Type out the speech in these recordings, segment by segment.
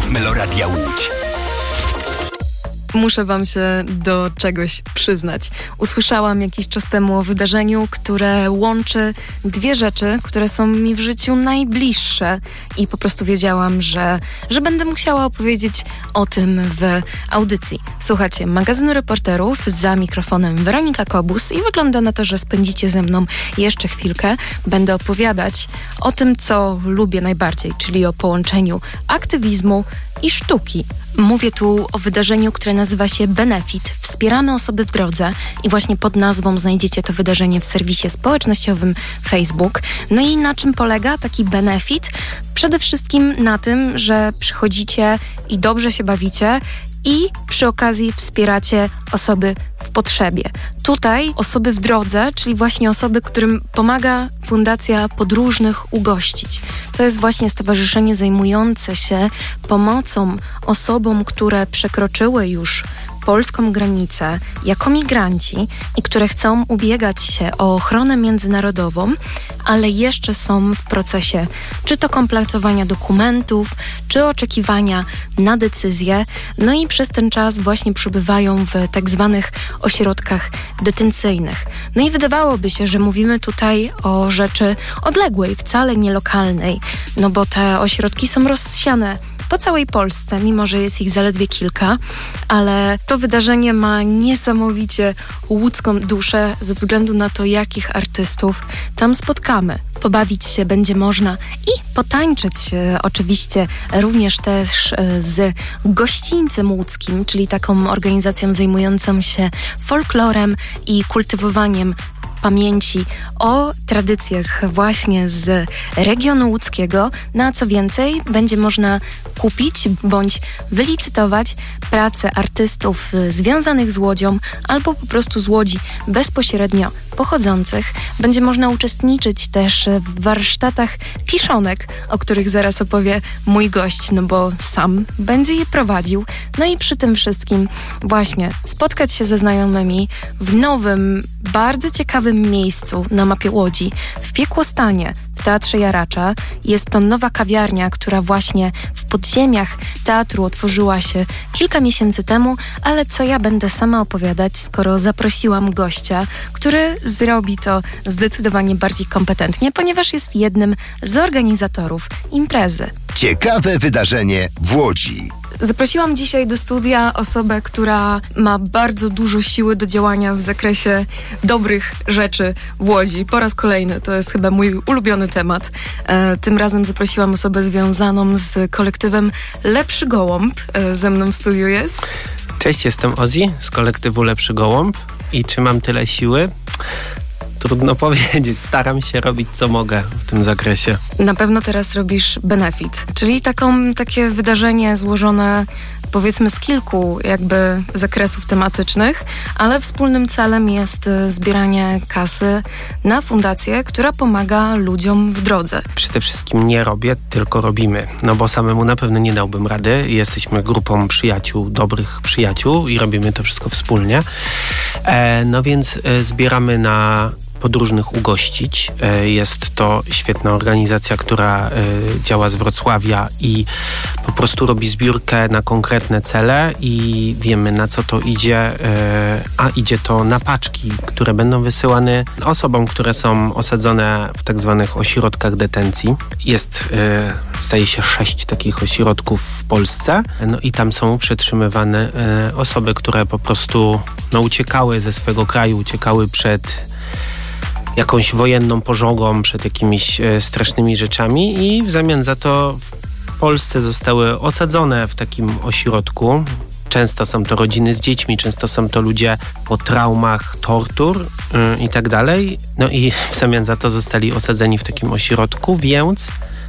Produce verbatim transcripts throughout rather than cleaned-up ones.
Radiofonów Meloradia Łódź. Muszę wam się do czegoś przyznać. Usłyszałam jakiś czas temu o wydarzeniu, które łączy dwie rzeczy, które są mi w życiu najbliższe i po prostu wiedziałam, że, że będę musiała opowiedzieć o tym w audycji. Słuchajcie, magazynu Reporterów, za mikrofonem Weronika Kobus i wygląda na to, że spędzicie ze mną jeszcze chwilkę. Będę opowiadać o tym, co lubię najbardziej, czyli o połączeniu aktywizmu i sztuki. Mówię tu o wydarzeniu, które nazywa się Benefit. Wspieramy osoby w drodze i właśnie pod nazwą znajdziecie to wydarzenie w serwisie społecznościowym Facebook. No i na czym polega taki Benefit? Przede wszystkim na tym, że przychodzicie i dobrze się bawicie i przy okazji wspieracie osoby w potrzebie. Tutaj osoby w drodze, czyli właśnie osoby, którym pomaga Fundacja Podróżnych ugościć. To jest właśnie stowarzyszenie zajmujące się pomocą osobom, które przekroczyły już polską granicę jako migranci i które chcą ubiegać się o ochronę międzynarodową, ale jeszcze są w procesie czy to kompletowania dokumentów, czy oczekiwania na decyzję. No i przez ten czas właśnie przebywają w tak zwanych ośrodkach detencyjnych. No i wydawałoby się, że mówimy tutaj o rzeczy odległej, wcale nie lokalnej, no bo te ośrodki są rozsiane po całej Polsce, mimo że jest ich zaledwie kilka, ale to wydarzenie ma niesamowicie łódzką duszę ze względu na to, jakich artystów tam spotkamy. Pobawić się będzie można i potańczyć e, oczywiście również też e, z Gościńcem Łódzkim, czyli taką organizacją zajmującą się folklorem i kultywowaniem pamięci o tradycjach właśnie z regionu łódzkiego. No a co więcej, będzie można kupić bądź wylicytować prace artystów związanych z Łodzią albo po prostu z Łodzi bezpośrednio pochodzących. Będzie można uczestniczyć też w warsztatach kiszonek, o których zaraz opowie mój gość, no bo sam będzie je prowadził. No i przy tym wszystkim właśnie spotkać się ze znajomymi w nowym, bardzo ciekawym miejscu na mapie Łodzi, w Piekłostanie, w Teatrze Jaracza. Jest to nowa kawiarnia, która właśnie w podziemiach teatru otworzyła się kilka miesięcy temu, ale co ja będę sama opowiadać, skoro zaprosiłam gościa, który zrobi to zdecydowanie bardziej kompetentnie, ponieważ jest jednym z organizatorów imprezy. Ciekawe wydarzenie w Łodzi. Zaprosiłam dzisiaj do studia osobę, która ma bardzo dużo siły do działania w zakresie dobrych rzeczy w Łodzi. Po raz kolejny, to jest chyba mój ulubiony temat. E, tym razem zaprosiłam osobę związaną z kolektywem Lepszy Gołąb. E, ze mną w studiu jest. Cześć, jestem Ozzy z kolektywu Lepszy Gołąb i czy mam tyle siły? Trudno powiedzieć. Staram się robić, co mogę w tym zakresie. Na pewno teraz robisz Benefit, czyli taką, takie wydarzenie złożone powiedzmy z kilku jakby zakresów tematycznych, ale wspólnym celem jest zbieranie kasy na fundację, która pomaga ludziom w drodze. Przede wszystkim nie robię, tylko robimy. No bo samemu na pewno nie dałbym rady. Jesteśmy grupą przyjaciół, dobrych przyjaciół i robimy to wszystko wspólnie. E, no więc e, zbieramy na Podróżnych ugościć. Jest to świetna organizacja, która działa z Wrocławia i po prostu robi zbiórkę na konkretne cele i wiemy, na co to idzie, a idzie to na paczki, które będą wysyłane osobom, które są osadzone w tak zwanych ośrodkach detencji. Jest, zdaje się, sześć takich ośrodków w Polsce. No i tam są przetrzymywane osoby, które po prostu no, uciekały ze swego kraju, uciekały przed jakąś wojenną pożogą, przed jakimiś e, strasznymi rzeczami i w zamian za to w Polsce zostały osadzone w takim ośrodku. Często są to rodziny z dziećmi, często są to ludzie po traumach, tortur yy, i tak dalej. No i w zamian za to zostali osadzeni w takim ośrodku, więc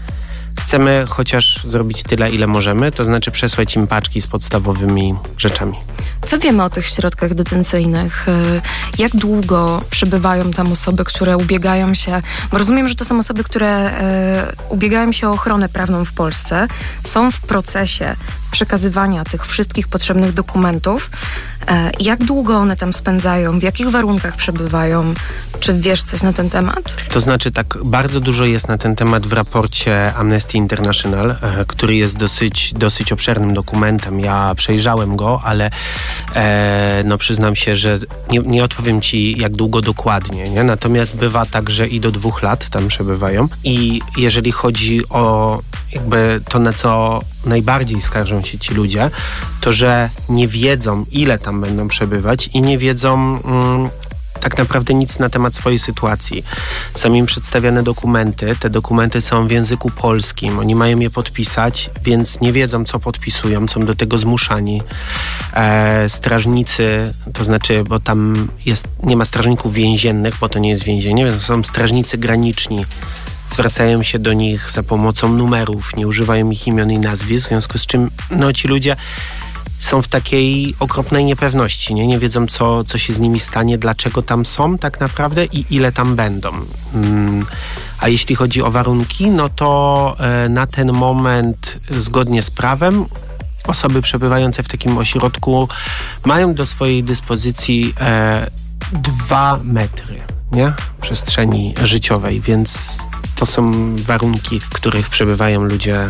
chcemy chociaż zrobić tyle, ile możemy, to znaczy przesłać im paczki z podstawowymi rzeczami. Co wiemy o tych środkach detencyjnych? Jak długo przebywają tam osoby, które ubiegają się... Bo rozumiem, że to są osoby, które e, ubiegają się o ochronę prawną w Polsce, są w procesie przekazywania tych wszystkich potrzebnych dokumentów. Jak długo one tam spędzają? W jakich warunkach przebywają? Czy wiesz coś na ten temat? To znaczy tak, bardzo dużo jest na ten temat w raporcie Amnesty International, e, który jest dosyć, dosyć obszernym dokumentem. Ja przejrzałem go, ale e, no przyznam się, że nie, nie odpowiem ci jak długo dokładnie, nie? Natomiast bywa tak, że i do dwóch lat tam przebywają. I jeżeli chodzi o jakby to, na co najbardziej skarżą się ci ludzie, to że nie wiedzą, ile tam będą przebywać i nie wiedzą mm, tak naprawdę nic na temat swojej sytuacji. Są im przedstawiane dokumenty, te dokumenty są w języku polskim, oni mają je podpisać, więc nie wiedzą, co podpisują, są do tego zmuszani. E, strażnicy, to znaczy, bo tam jest, nie ma strażników więziennych, bo to nie jest więzienie, więc są strażnicy graniczni, zwracają się do nich za pomocą numerów, nie używają ich imion i nazwisk, w związku z czym no, ci ludzie są w takiej okropnej niepewności, nie? Nie wiedzą, co, co się z nimi stanie, dlaczego tam są tak naprawdę i ile tam będą. Hmm. A jeśli chodzi o warunki, no to e, na ten moment zgodnie z prawem osoby przebywające w takim ośrodku mają do swojej dyspozycji e, dwa metry, nie? Przestrzeni życiowej, więc to są warunki, w których przebywają ludzie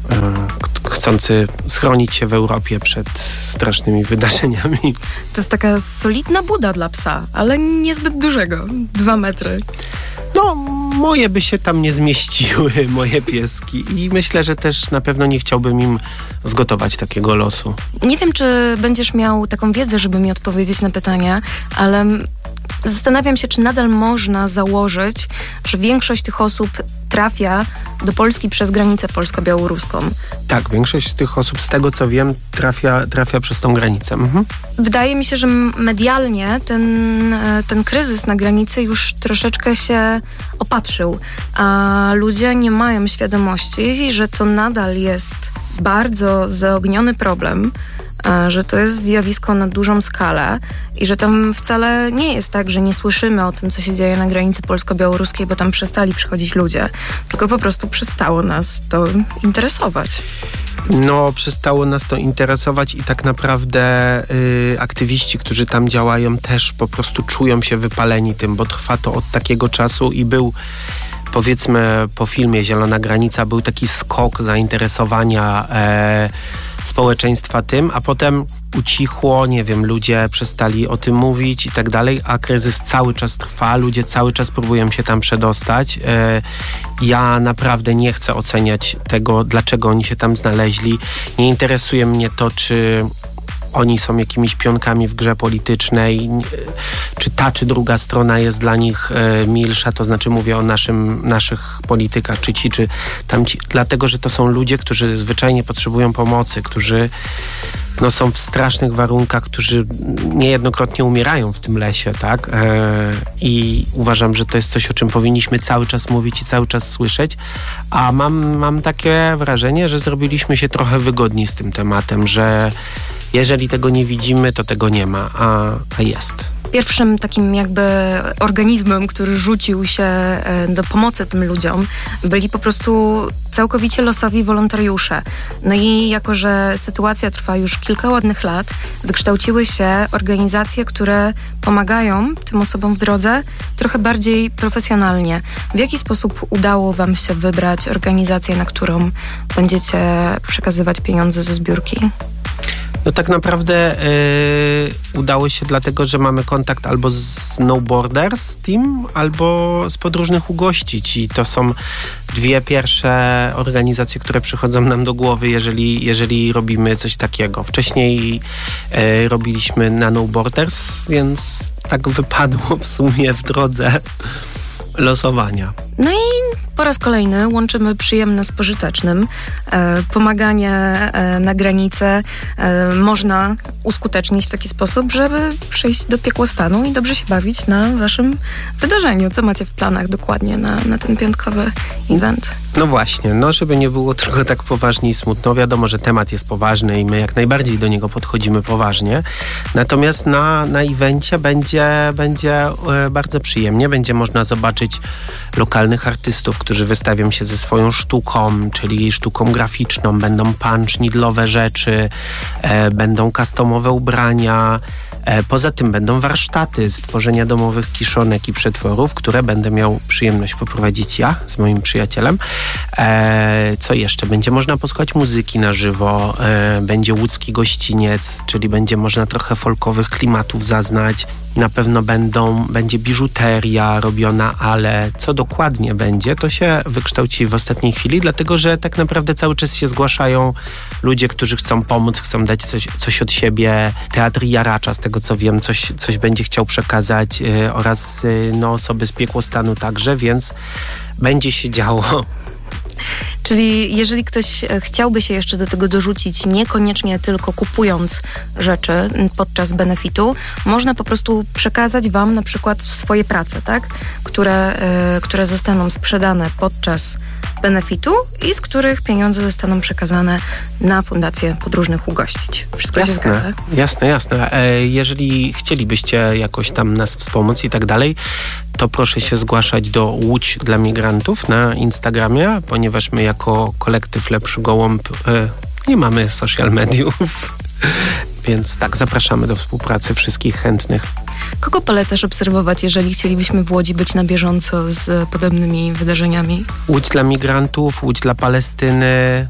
chcący schronić się w Europie przed strasznymi wydarzeniami. To jest taka solidna buda dla psa, ale niezbyt dużego. Dwa metry. No, moje by się tam nie zmieściły, moje pieski. I myślę, że też na pewno nie chciałbym im zgotować takiego losu. Nie wiem, czy będziesz miał taką wiedzę, żeby mi odpowiedzieć na pytania, ale zastanawiam się, czy nadal można założyć, że większość tych osób trafia do Polski przez granicę polsko-białoruską. Tak, większość z tych osób, z tego co wiem, trafia, trafia przez tą granicę. Mhm. Wydaje mi się, że medialnie ten, ten kryzys na granicy już troszeczkę się opatrzył, a ludzie nie mają świadomości, że to nadal jest bardzo zaogniony problem, że to jest zjawisko na dużą skalę i że tam wcale nie jest tak, że nie słyszymy o tym, co się dzieje na granicy polsko-białoruskiej, bo tam przestali przychodzić ludzie, tylko po prostu przestało nas to interesować. No, przestało nas to interesować i tak naprawdę y, aktywiści, którzy tam działają, też po prostu czują się wypaleni tym, bo trwa to od takiego czasu i był, powiedzmy, po filmie Zielona Granica był taki skok zainteresowania e, społeczeństwa tym, a potem ucichło, nie wiem, ludzie przestali o tym mówić i tak dalej, a kryzys cały czas trwa, ludzie cały czas próbują się tam przedostać. E, ja naprawdę nie chcę oceniać tego, dlaczego oni się tam znaleźli. Nie interesuje mnie to, czy oni są jakimiś pionkami w grze politycznej, czy ta, czy druga strona jest dla nich e, milsza, to znaczy mówię o naszym, naszych politykach, czy ci, czy tamci, dlatego, że to są ludzie, którzy zwyczajnie potrzebują pomocy, którzy no, są w strasznych warunkach, którzy niejednokrotnie umierają w tym lesie, tak? E, I uważam, że to jest coś, o czym powinniśmy cały czas mówić i cały czas słyszeć, a mam, mam takie wrażenie, że zrobiliśmy się trochę wygodni z tym tematem, że jeżeli tego nie widzimy, to tego nie ma, a, a jest. Pierwszym takim jakby organizmem, który rzucił się do pomocy tym ludziom, byli po prostu całkowicie losowi wolontariusze. No i jako, że sytuacja trwa już kilka ładnych lat, wykształciły się organizacje, które pomagają tym osobom w drodze trochę bardziej profesjonalnie. W jaki sposób udało wam się wybrać organizację, na którą będziecie przekazywać pieniądze ze zbiórki? No tak naprawdę yy, udało się dlatego, że mamy kontakt albo z No Borders Team, albo z Podróżnych Ugościć i to są dwie pierwsze organizacje, które przychodzą nam do głowy, jeżeli, jeżeli robimy coś takiego. Wcześniej yy, robiliśmy na No Borders, więc tak wypadło w sumie w drodze losowania. No i po raz kolejny łączymy przyjemne z pożytecznym. E, pomaganie e, na granicę e, można uskutecznić w taki sposób, żeby przyjść do piekłostanu i dobrze się bawić na waszym wydarzeniu. Co macie w planach dokładnie na, na ten piątkowy event? No właśnie, no żeby nie było tylko tak poważnie i smutno. Wiadomo, że temat jest poważny i my jak najbardziej do niego podchodzimy poważnie. Natomiast na, na evencie będzie, będzie e, bardzo przyjemnie. Będzie można zobaczyć lokalnych artystów, którzy wystawią się ze swoją sztuką, czyli sztuką graficzną. Będą punch, needle'owe rzeczy, e, będą customowe ubrania. E, poza tym będą warsztaty stworzenia domowych kiszonek i przetworów, które będę miał przyjemność poprowadzić ja z moim przyjacielem. E, co jeszcze? Będzie można posłuchać muzyki na żywo, e, będzie łódzki gościniec, czyli będzie można trochę folkowych klimatów zaznać. Na pewno będą, będzie biżuteria robiona, ale co dokładnie będzie, to się wykształci w ostatniej chwili, dlatego że tak naprawdę cały czas się zgłaszają ludzie, którzy chcą pomóc, chcą dać coś, coś od siebie. Teatr Jaracza, z tego co wiem, coś, coś będzie chciał przekazać yy, oraz yy, no, osoby z Piekłostanu także, więc będzie się działo. Czyli jeżeli ktoś chciałby się jeszcze do tego dorzucić, niekoniecznie tylko kupując rzeczy podczas benefitu, można po prostu przekazać wam na przykład swoje prace, tak? Które, y, które zostaną sprzedane podczas benefitu i z których pieniądze zostaną przekazane na Fundację Podróżnych Ugościć. Wszystko jasne, się zgadza? Jasne, jasne. E, jeżeli chcielibyście jakoś tam nas wspomóc i tak dalej, to proszę się zgłaszać do Łódź dla Migrantów na Instagramie, ponieważ my jako kolektyw Lepszy Gołąb e, nie mamy social mediów, więc tak, zapraszamy do współpracy wszystkich chętnych. Kogo polecasz obserwować, jeżeli chcielibyśmy w Łodzi być na bieżąco z podobnymi wydarzeniami? Łódź dla Migrantów, Łódź dla Palestyny,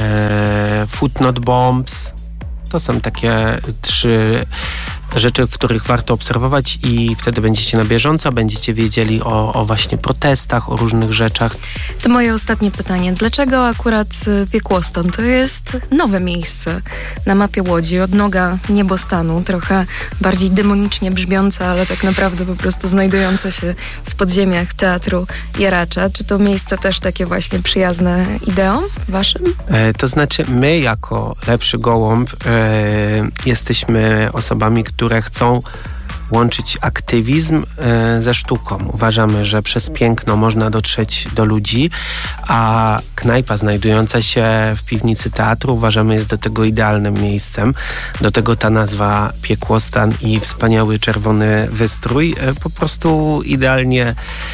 e, Food Not Bombs. To są takie trzy rzeczy, w których warto obserwować i wtedy będziecie na bieżąco, będziecie wiedzieli o, o właśnie protestach, o różnych rzeczach. To moje ostatnie pytanie. Dlaczego akurat Piekłostan? To jest nowe miejsce na mapie Łodzi, odnoga niebostanu, trochę bardziej demonicznie brzmiące, ale tak naprawdę po prostu znajdujące się w podziemiach Teatru Jaracza. Czy to miejsce też takie właśnie przyjazne ideom waszym? E, to znaczy my jako Lepszy Gołąb e, jesteśmy osobami, które chcą łączyć aktywizm e, ze sztuką. Uważamy, że przez piękno można dotrzeć do ludzi, a knajpa znajdująca się w piwnicy teatru uważamy jest do tego idealnym miejscem. Do tego ta nazwa Piekłostan i wspaniały czerwony wystrój e, po prostu idealnie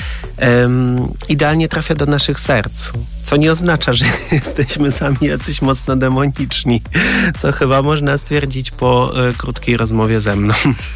Um, idealnie trafia do naszych serc, co nie oznacza, że jesteśmy sami jacyś mocno demoniczni, co chyba można stwierdzić po y, krótkiej rozmowie ze mną.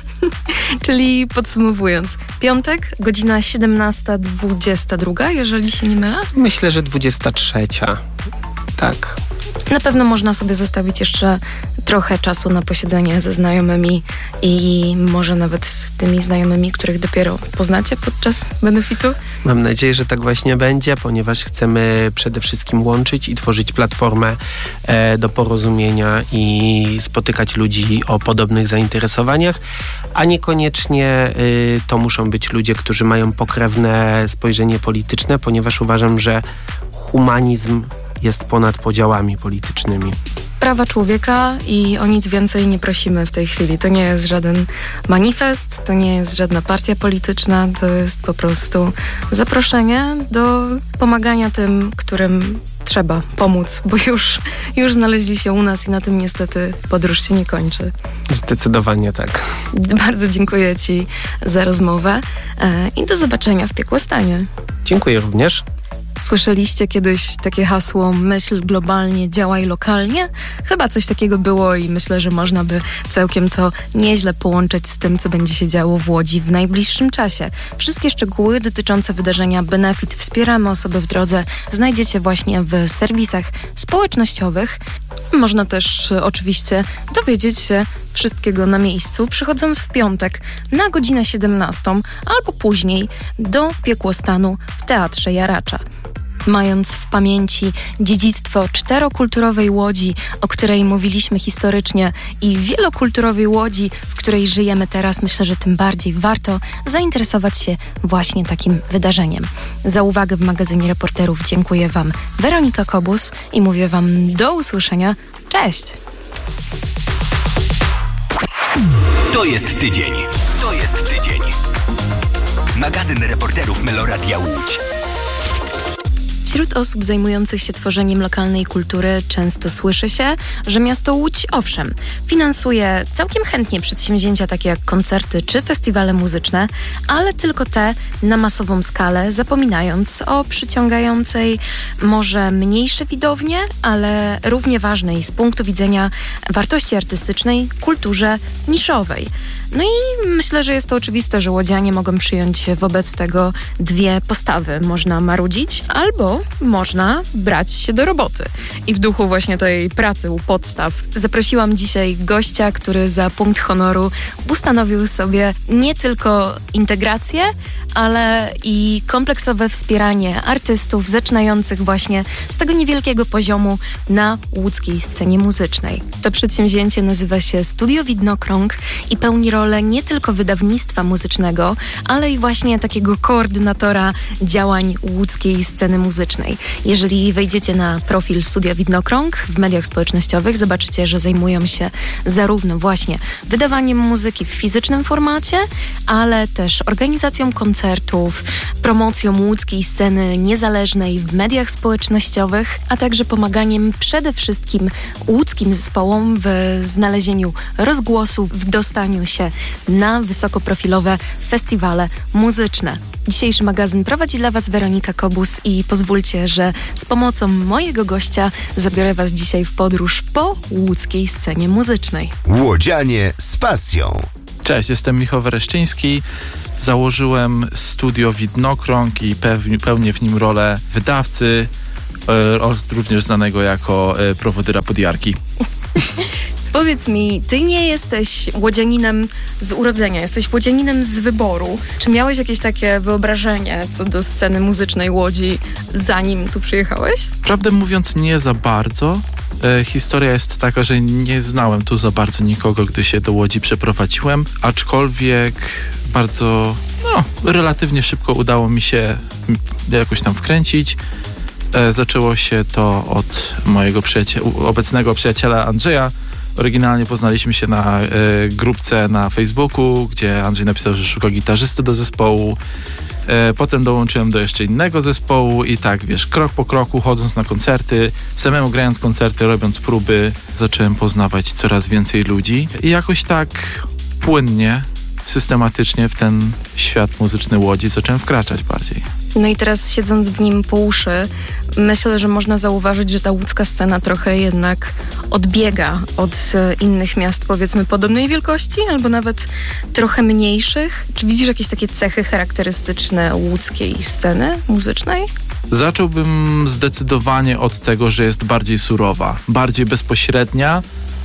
Czyli podsumowując, piątek, godzina siedemnasta dwudziesta dwa, jeżeli się nie mylę? Myślę, że dwudziesta trzecia. Tak. Na pewno można sobie zostawić jeszcze trochę czasu na posiedzenie ze znajomymi i może nawet z tymi znajomymi, których dopiero poznacie podczas benefitu. Mam nadzieję, że tak właśnie będzie, ponieważ chcemy przede wszystkim łączyć i tworzyć platformę e, do porozumienia i spotykać ludzi o podobnych zainteresowaniach, a niekoniecznie y, to muszą być ludzie, którzy mają pokrewne spojrzenie polityczne, ponieważ uważam, że humanizm jest ponad podziałami politycznymi. Prawa człowieka i o nic więcej nie prosimy w tej chwili. To nie jest żaden manifest, to nie jest żadna partia polityczna, to jest po prostu zaproszenie do pomagania tym, którym trzeba pomóc, bo już, już znaleźli się u nas i na tym niestety podróż się nie kończy. Zdecydowanie tak. Bardzo dziękuję Ci za rozmowę e, i do zobaczenia w Piekłostanie. Dziękuję również. Słyszeliście kiedyś takie hasło myśl globalnie, działaj lokalnie? Chyba coś takiego było i myślę, że można by całkiem to nieźle połączyć z tym, co będzie się działo w Łodzi w najbliższym czasie. Wszystkie szczegóły dotyczące wydarzenia Benefit Wspieramy Osoby w Drodze znajdziecie właśnie w serwisach społecznościowych. Można też oczywiście dowiedzieć się wszystkiego na miejscu, przychodząc w piątek na godzinę siedemnastą albo później do Piekłostanu w Teatrze Jaracza. Mając w pamięci dziedzictwo czterokulturowej Łodzi, o której mówiliśmy historycznie, i wielokulturowej Łodzi, w której żyjemy teraz, myślę, że tym bardziej warto zainteresować się właśnie takim wydarzeniem. Za uwagę w magazynie Reporterów dziękuję Wam Weronika Kobus i mówię Wam do usłyszenia. Cześć! To jest tydzień. To jest tydzień. Magazyn Reporterów Meloradia Łódź. Wśród osób zajmujących się tworzeniem lokalnej kultury często słyszy się, że miasto Łódź, owszem, finansuje całkiem chętnie przedsięwzięcia takie jak koncerty czy festiwale muzyczne, ale tylko te na masową skalę, zapominając o przyciągającej może mniejsze widownie, ale równie ważnej z punktu widzenia wartości artystycznej kulturze niszowej. No i myślę, że jest to oczywiste, że łodzianie mogą przyjąć wobec tego dwie postawy. Można marudzić albo można brać się do roboty. I w duchu właśnie tej pracy u podstaw zaprosiłam dzisiaj gościa, który za punkt honoru ustanowił sobie nie tylko integrację, ale i kompleksowe wspieranie artystów zaczynających właśnie z tego niewielkiego poziomu na łódzkiej scenie muzycznej. To przedsięwzięcie nazywa się Studio Widnokrąg i pełni rolę nie tylko wydawnictwa muzycznego, ale i właśnie takiego koordynatora działań łódzkiej sceny muzycznej. Jeżeli wejdziecie na profil Studia Widnokrąg w mediach społecznościowych, zobaczycie, że zajmują się zarówno właśnie wydawaniem muzyki w fizycznym formacie, ale też organizacją koncertów, promocją łódzkiej sceny niezależnej w mediach społecznościowych, a także pomaganiem przede wszystkim łódzkim zespołom w znalezieniu rozgłosu, w dostaniu się na wysokoprofilowe festiwale muzyczne. Dzisiejszy magazyn prowadzi dla Was Weronika Kobus i pozwólcie, że z pomocą mojego gościa zabiorę Was dzisiaj w podróż po łódzkiej scenie muzycznej. Łodzianie z pasją. Cześć, jestem Michał Wereszczyński. Założyłem Studio Widnokrąg i pełni, pełnię w nim rolę wydawcy, e, również znanego jako e, prowodyra podjarki. Powiedz mi, ty nie jesteś łodzianinem z urodzenia, jesteś łodzianinem z wyboru. Czy miałeś jakieś takie wyobrażenie co do sceny muzycznej Łodzi, zanim tu przyjechałeś? Prawdę mówiąc, nie za bardzo. E, historia jest taka, że nie znałem tu za bardzo nikogo, gdy się do Łodzi przeprowadziłem, aczkolwiek bardzo, no, relatywnie szybko udało mi się jakoś tam wkręcić. E, zaczęło się to od mojego przyjaciela, obecnego przyjaciela Andrzeja. Oryginalnie poznaliśmy się na e, grupce na Facebooku, gdzie Andrzej napisał, że szuka gitarzysty do zespołu. E, potem dołączyłem do jeszcze innego zespołu i tak, wiesz, krok po kroku, chodząc na koncerty, samemu grając koncerty, robiąc próby, zacząłem poznawać coraz więcej ludzi i jakoś tak płynnie, systematycznie w ten świat muzyczny Łodzi zacząłem wkraczać bardziej. No i teraz siedząc w nim po uszy, myślę, że można zauważyć, że ta łódzka scena trochę jednak odbiega od innych miast, powiedzmy, podobnej wielkości, albo nawet trochę mniejszych. Czy widzisz jakieś takie cechy charakterystyczne łódzkiej sceny muzycznej? Zacząłbym zdecydowanie od tego, że jest bardziej surowa, bardziej bezpośrednia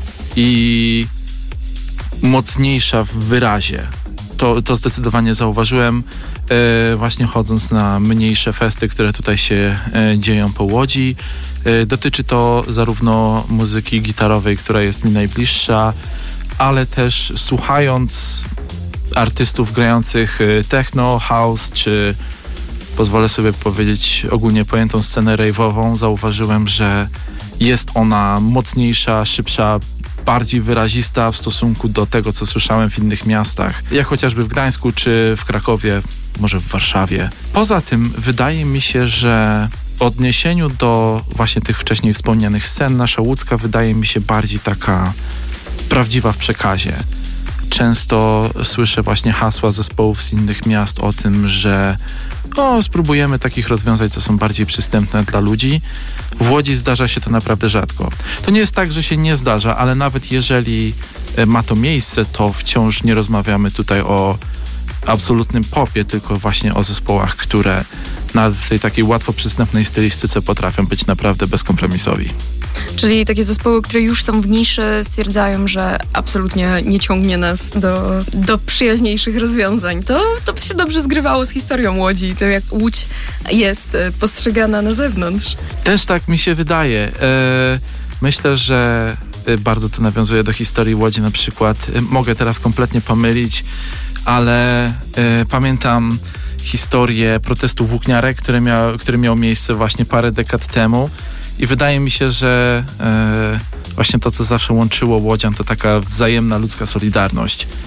i mocniejsza w wyrazie. To, to zdecydowanie zauważyłem e, właśnie chodząc na mniejsze festy, które tutaj się e, dzieją po Łodzi. E, dotyczy to zarówno muzyki gitarowej, która jest mi najbliższa, ale też słuchając artystów grających techno, house, czy pozwolę sobie powiedzieć ogólnie pojętą scenę rave'ową, zauważyłem, że jest ona mocniejsza, szybsza, bardziej wyrazista w stosunku do tego, co słyszałem w innych miastach, jak chociażby w Gdańsku czy w Krakowie, może w Warszawie. Poza tym wydaje mi się, że w odniesieniu do właśnie tych wcześniej wspomnianych scen, nasza łódzka wydaje mi się bardziej taka prawdziwa w przekazie. Często słyszę właśnie hasła zespołów z innych miast o tym, że o, spróbujemy takich rozwiązań, co są bardziej przystępne dla ludzi. W Łodzi zdarza się to naprawdę rzadko. To nie jest tak, że się nie zdarza, ale nawet jeżeli ma to miejsce, to wciąż nie rozmawiamy tutaj o absolutnym popie, tylko właśnie o zespołach, które na tej takiej łatwo przystępnej stylistyce potrafią być naprawdę bezkompromisowi. Czyli takie zespoły, które już są w niszy, stwierdzają, że absolutnie nie ciągnie nas do, do przyjaźniejszych rozwiązań. To, to by się dobrze zgrywało z historią Łodzi, to jak Łódź jest postrzegana na zewnątrz. Też tak mi się wydaje. E, myślę, że bardzo to nawiązuje do historii Łodzi na przykład. Mogę teraz kompletnie pomylić, ale e, pamiętam historię protestu włókniarek, który miał, który miał miejsce właśnie parę dekad temu. I wydaje mi się, że e, właśnie to, co zawsze łączyło łodzian, to taka wzajemna ludzka solidarność.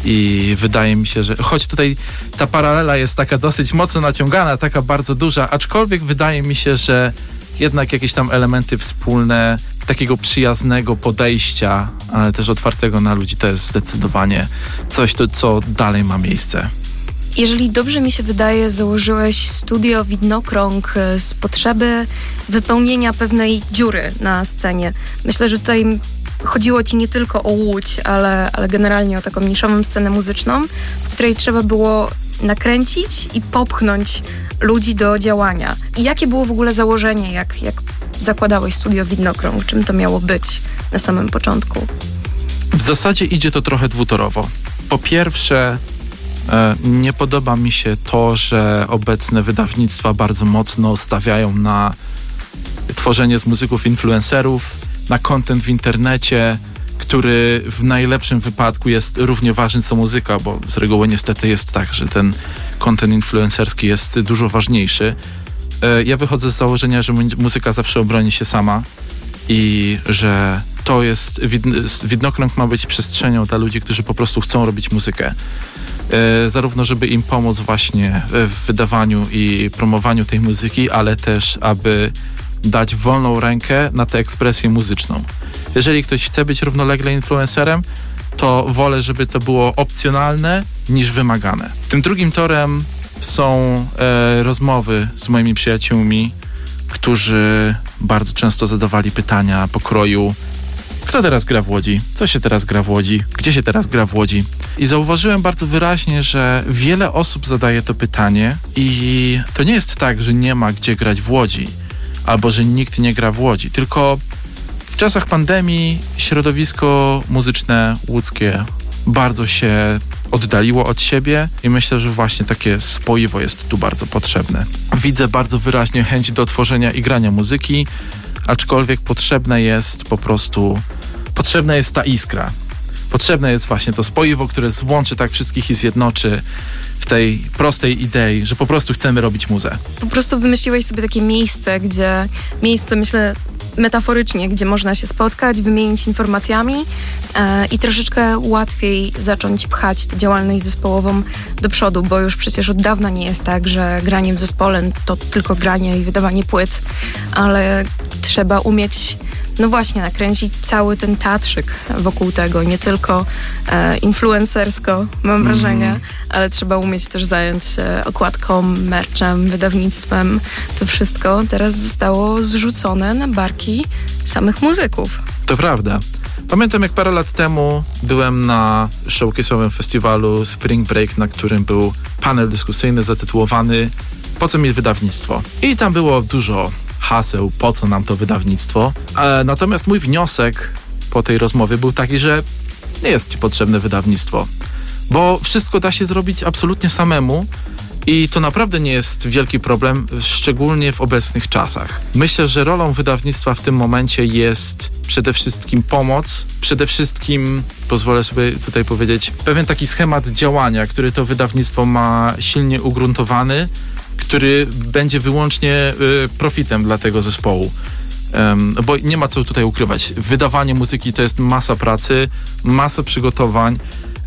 I wydaje mi się, że choć tutaj ta paralela jest taka dosyć mocno naciągana, taka bardzo duża, aczkolwiek wydaje mi się, że jednak jakieś tam elementy wspólne, takiego przyjaznego podejścia, ale też otwartego na ludzi, to jest zdecydowanie coś, to, co dalej ma miejsce. Jeżeli dobrze mi się wydaje, założyłeś studio Widnokrąg z potrzeby wypełnienia pewnej dziury na scenie. Myślę, że tutaj chodziło ci nie tylko o Łódź, ale, ale generalnie o taką niszową scenę muzyczną, w której trzeba było nakręcić i popchnąć ludzi do działania. I jakie było w ogóle założenie, jak, jak zakładałeś studio Widnokrąg? Czym to miało być na samym początku? W zasadzie idzie to trochę dwutorowo. Po pierwsze, e, nie podoba mi się to, że obecne wydawnictwa bardzo mocno stawiają na tworzenie z muzyków influencerów, na content w internecie, który w najlepszym wypadku jest równie ważny co muzyka, bo z reguły niestety jest tak, że ten content influencerski jest dużo ważniejszy. Ja wychodzę z założenia, że muzyka zawsze obroni się sama i że to jest, Widnokrąg ma być przestrzenią dla ludzi, którzy po prostu chcą robić muzykę. Zarówno, żeby im pomóc właśnie w wydawaniu i promowaniu tej muzyki, ale też, aby dać wolną rękę na tę ekspresję muzyczną. Jeżeli ktoś chce być równolegle influencerem, to wolę, żeby to było opcjonalne niż wymagane. Tym drugim torem są e, rozmowy z moimi przyjaciółmi, którzy bardzo często zadawali pytania pokroju: kto teraz gra w Łodzi? Co się teraz gra w Łodzi? Gdzie się teraz gra w Łodzi? I zauważyłem bardzo wyraźnie, że wiele osób zadaje to pytanie i to nie jest tak, że nie ma gdzie grać w Łodzi, albo że nikt nie gra w Łodzi, tylko w czasach pandemii środowisko muzyczne łódzkie bardzo się oddaliło od siebie i myślę, że właśnie takie spoiwo jest tu bardzo potrzebne. Widzę bardzo wyraźnie chęć do tworzenia i grania muzyki, aczkolwiek potrzebne jest po prostu, potrzebna jest ta iskra. Potrzebne jest właśnie to spoiwo, które złączy tak wszystkich i zjednoczy w tej prostej idei, że po prostu chcemy robić muzę. Po prostu wymyśliłeś sobie takie miejsce, gdzie, miejsce myślę metaforycznie, gdzie można się spotkać, wymienić informacjami e, i troszeczkę łatwiej zacząć pchać tę działalność zespołową do przodu, bo już przecież od dawna nie jest tak, że granie w zespole to tylko granie i wydawanie płyt, ale trzeba umieć, no właśnie, nakręcić cały ten teatrzyk wokół tego, nie tylko e, influencersko, mam wrażenie, mm. ale trzeba umieć też zająć się okładką, merchem, wydawnictwem. To wszystko teraz zostało zrzucone na barki samych muzyków. To prawda. Pamiętam, jak parę lat temu byłem na showcase'owym festiwalu Spring Break, na którym był panel dyskusyjny zatytułowany "Po co mi wydawnictwo?" I tam było dużo haseł, po co nam to wydawnictwo. E, natomiast mój wniosek po tej rozmowie był taki, że nie jest ci potrzebne wydawnictwo, bo wszystko da się zrobić absolutnie samemu i to naprawdę nie jest wielki problem, szczególnie w obecnych czasach. Myślę, że rolą wydawnictwa w tym momencie jest przede wszystkim pomoc, przede wszystkim, pozwolę sobie tutaj powiedzieć, pewien taki schemat działania, który to wydawnictwo ma silnie ugruntowany, który będzie wyłącznie y, profitem dla tego zespołu. Um, bo nie ma co tutaj ukrywać. Wydawanie muzyki to jest masa pracy, masa przygotowań y,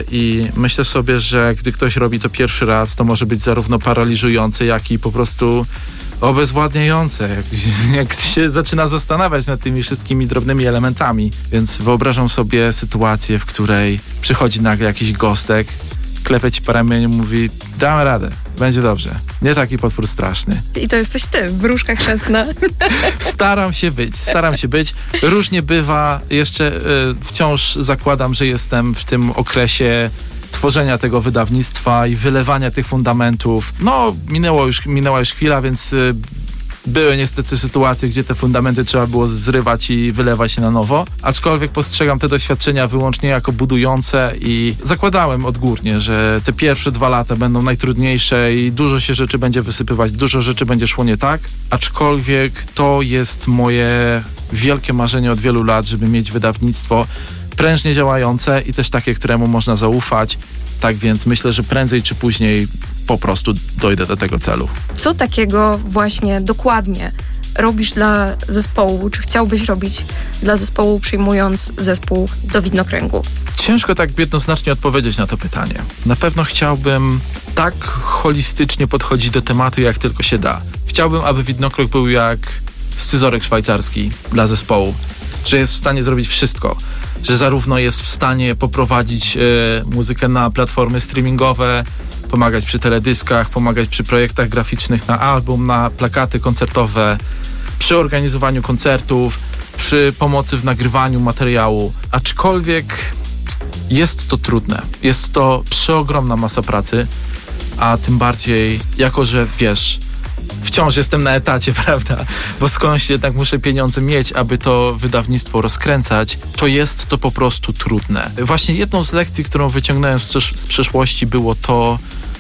i myślę sobie, że gdy ktoś robi to pierwszy raz, to może być zarówno paraliżujące, jak i po prostu obezwładniające, jak, jak się zaczyna zastanawiać nad tymi wszystkimi drobnymi elementami. Więc wyobrażam sobie sytuację, w której przychodzi nagle jakiś gostek, klepie ci po ramieniu, mówi: damy radę, będzie dobrze. Nie taki potwór straszny. I to jesteś ty, wróżka chrzestna. Staram się być, staram się być. Różnie bywa. Jeszcze y, wciąż zakładam, że jestem w tym okresie tworzenia tego wydawnictwa i wylewania tych fundamentów. No, minęło już, minęła już chwila, więc y, były niestety sytuacje, gdzie te fundamenty trzeba było zrywać i wylewać się na nowo, aczkolwiek postrzegam te doświadczenia wyłącznie jako budujące i zakładałem odgórnie, że te pierwsze dwa lata będą najtrudniejsze i dużo się rzeczy będzie wysypywać, dużo rzeczy będzie szło nie tak, aczkolwiek to jest moje wielkie marzenie od wielu lat, żeby mieć wydawnictwo prężnie działające i też takie, któremu można zaufać. Tak więc myślę, że prędzej czy później po prostu dojdę do tego celu. Co takiego właśnie dokładnie robisz dla zespołu, czy chciałbyś robić dla zespołu, przyjmując zespół do widnokręgu? Ciężko tak jednoznacznie odpowiedzieć na to pytanie. Na pewno chciałbym tak holistycznie podchodzić do tematu, jak tylko się da. Chciałbym, aby widnokrąg był jak scyzoryk szwajcarski dla zespołu, że jest w stanie zrobić wszystko, że zarówno jest w stanie poprowadzić e, muzykę na platformy streamingowe, pomagać przy teledyskach, pomagać przy projektach graficznych na album, na plakaty koncertowe, przy organizowaniu koncertów, przy pomocy w nagrywaniu materiału. Aczkolwiek jest to trudne. Jest to przeogromna masa pracy, a tym bardziej jako, że wiesz, wciąż jestem na etacie, prawda? Bo skądś jednak muszę pieniądze mieć, aby to wydawnictwo rozkręcać, to jest to po prostu trudne. Właśnie jedną z lekcji, którą wyciągnąłem z, przesz- z przeszłości było to,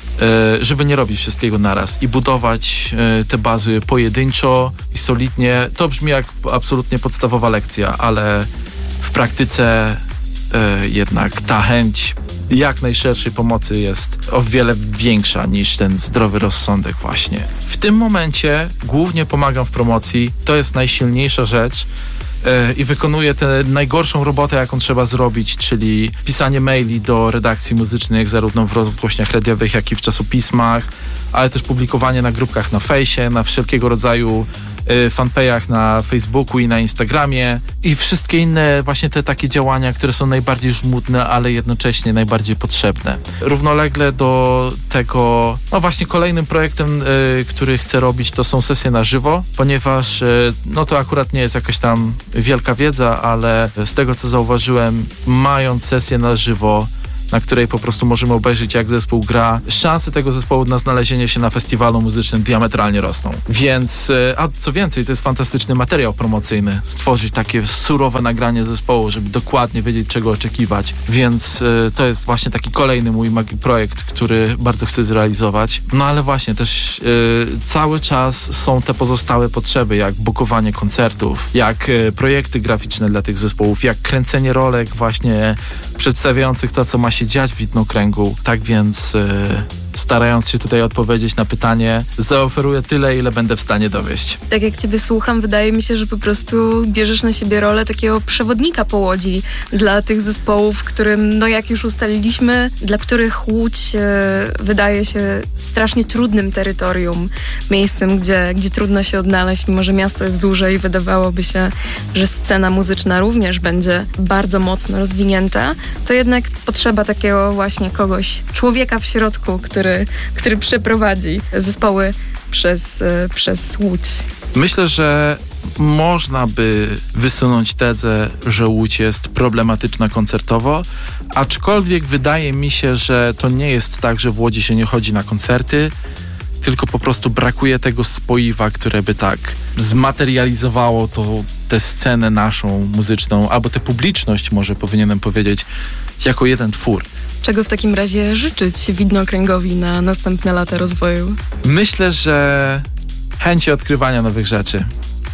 e, żeby nie robić wszystkiego naraz i budować e, te bazy pojedynczo i solidnie. To brzmi jak absolutnie podstawowa lekcja, ale w praktyce e, jednak ta chęć jak najszerszej pomocy jest o wiele większa niż ten zdrowy rozsądek właśnie. W tym momencie głównie pomagam w promocji, to jest najsilniejsza rzecz yy, i wykonuję tę najgorszą robotę, jaką trzeba zrobić, czyli pisanie maili do redakcji muzycznych, zarówno w rozgłośniach radiowych, jak i w czasopismach, ale też publikowanie na grupkach na fejsie, na wszelkiego rodzaju fanpage'ach na Facebooku i na Instagramie i wszystkie inne właśnie te takie działania, które są najbardziej żmudne, ale jednocześnie najbardziej potrzebne. Równolegle do tego, no właśnie kolejnym projektem, y, który chcę robić, to są sesje na żywo, ponieważ y, no to akurat nie jest jakaś tam wielka wiedza, ale z tego co zauważyłem, mając sesję na żywo, na której po prostu możemy obejrzeć, jak zespół gra, szanse tego zespołu na znalezienie się na festiwalu muzycznym diametralnie rosną. Więc, a co więcej, to jest fantastyczny materiał promocyjny. Stworzyć takie surowe nagranie zespołu, żeby dokładnie wiedzieć, czego oczekiwać. Więc to jest właśnie taki kolejny mój projekt, który bardzo chcę zrealizować. No ale właśnie też yy, cały czas są te pozostałe potrzeby, jak bukowanie koncertów, jak yy, projekty graficzne dla tych zespołów, jak kręcenie rolek właśnie przedstawiających to, co ma się dziać w widnokręgu. Tak więc yy, starając się tutaj odpowiedzieć na pytanie, zaoferuję tyle, ile będę w stanie dowieść. Tak jak ciebie słucham, wydaje mi się, że po prostu bierzesz na siebie rolę takiego przewodnika po Łodzi dla tych zespołów, którym, no jak już ustaliliśmy, dla których Łódź e, wydaje się strasznie trudnym terytorium, miejscem, gdzie, gdzie trudno się odnaleźć, mimo że miasto jest duże i wydawałoby się, że scena muzyczna również będzie bardzo mocno rozwinięta, to jednak potrzeba takiego właśnie kogoś, człowieka w środku, który Który, który przeprowadzi zespoły przez, przez Łódź. Myślę, że można by wysunąć tezę, że Łódź jest problematyczna koncertowo, aczkolwiek wydaje mi się, że to nie jest tak, że w Łodzi się nie chodzi na koncerty, tylko po prostu brakuje tego spoiwa, które by tak zmaterializowało to, tę scenę naszą muzyczną, albo tę publiczność, może powinienem powiedzieć, jako jeden twór. Czego w takim razie życzyć widnokręgowi na następne lata rozwoju? Myślę, że chęci odkrywania nowych rzeczy.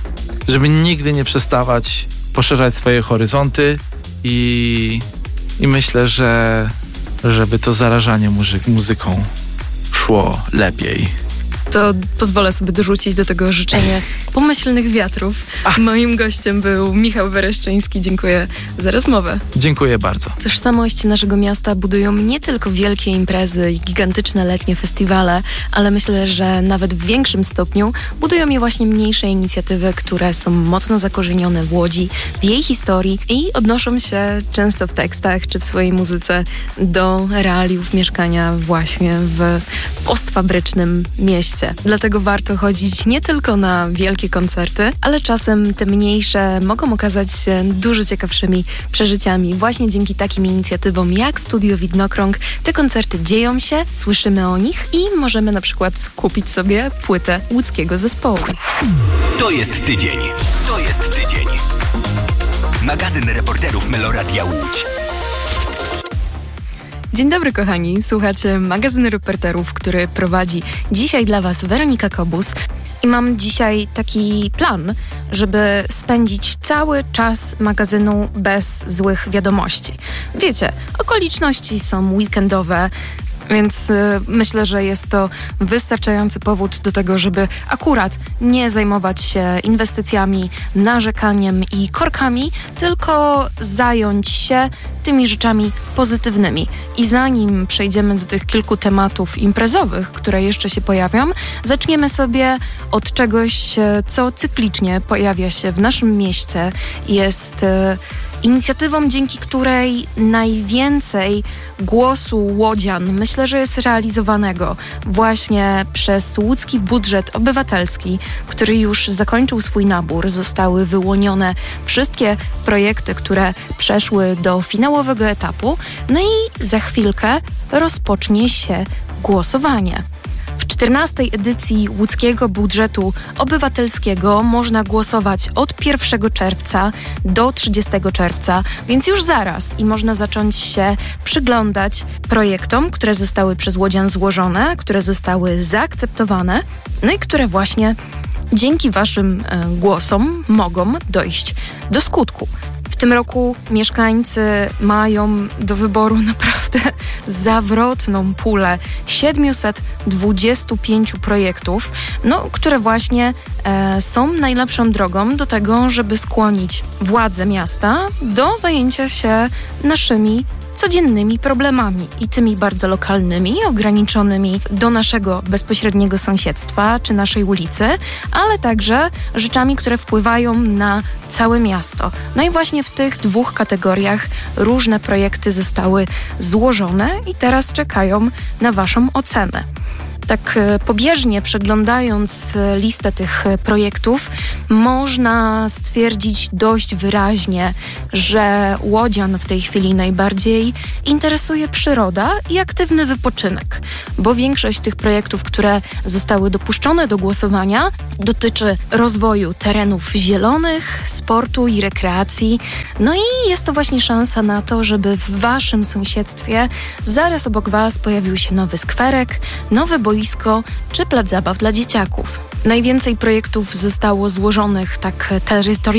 Żeby nigdy nie przestawać poszerzać swoje horyzonty i, i myślę, że żeby to zarażanie muzy- muzyką szło lepiej. To pozwolę sobie dorzucić do tego życzenie pomyślnych wiatrów. Ach. Moim gościem był Michał Wereszczyński. Dziękuję za rozmowę. Dziękuję bardzo. Tożsamość naszego miasta budują nie tylko wielkie imprezy i gigantyczne letnie festiwale, ale myślę, że nawet w większym stopniu budują je właśnie mniejsze inicjatywy, które są mocno zakorzenione w Łodzi, w jej historii i odnoszą się często w tekstach czy w swojej muzyce do realiów mieszkania właśnie w postfabrycznym mieście. Dlatego warto chodzić nie tylko na wielkie koncerty, ale czasem te mniejsze mogą okazać się dużo ciekawszymi przeżyciami. Właśnie dzięki takim inicjatywom jak Studio Widnokrąg te koncerty dzieją się, słyszymy o nich i możemy na przykład kupić sobie płytę łódzkiego zespołu. To jest tydzień. To jest tydzień. Magazyn reporterów Meloradia Łódź. Dzień dobry kochani, słuchacie magazynu reporterów, który prowadzi dzisiaj dla Was Weronika Kobus i mam dzisiaj taki plan, żeby spędzić cały czas magazynu bez złych wiadomości. Wiecie, okoliczności są weekendowe, Więc y, myślę, że jest to wystarczający powód do tego, żeby akurat nie zajmować się inwestycjami, narzekaniem i korkami, tylko zająć się tymi rzeczami pozytywnymi. I zanim przejdziemy do tych kilku tematów imprezowych, które jeszcze się pojawią, zaczniemy sobie od czegoś, co cyklicznie pojawia się w naszym mieście. Jest y, inicjatywą, dzięki której najwięcej głosu łodzian, myślę, że jest realizowanego właśnie przez łódzki budżet obywatelski, który już zakończył swój nabór. Zostały wyłonione wszystkie projekty, które przeszły do finałowego etapu. No i za chwilkę rozpocznie się głosowanie. W czternastej edycji łódzkiego budżetu obywatelskiego można głosować od pierwszego czerwca do trzydziestego czerwca, więc już zaraz i można zacząć się przyglądać projektom, które zostały przez łodzian złożone, które zostały zaakceptowane, no i które właśnie dzięki waszym e, głosom mogą dojść do skutku. W tym roku mieszkańcy mają do wyboru naprawdę zawrotną pulę siedemset dwadzieścia pięć projektów, no, które właśnie e, są najlepszą drogą do tego, żeby skłonić władze miasta do zajęcia się naszymi codziennymi problemami i tymi bardzo lokalnymi, ograniczonymi do naszego bezpośredniego sąsiedztwa czy naszej ulicy, ale także rzeczami, które wpływają na całe miasto. No i właśnie w tych dwóch kategoriach różne projekty zostały złożone i teraz czekają na waszą ocenę. Tak pobieżnie przeglądając listę tych projektów, można stwierdzić dość wyraźnie, że łodzian w tej chwili najbardziej interesuje przyroda i aktywny wypoczynek, bo większość tych projektów, które zostały dopuszczone do głosowania, dotyczy rozwoju terenów zielonych, sportu i rekreacji. No i jest to właśnie szansa na to, żeby w waszym sąsiedztwie zaraz obok was pojawił się nowy skwerek, nowe boisko czy plac zabaw dla dzieciaków. Najwięcej projektów zostało złożonych tak terytorialnie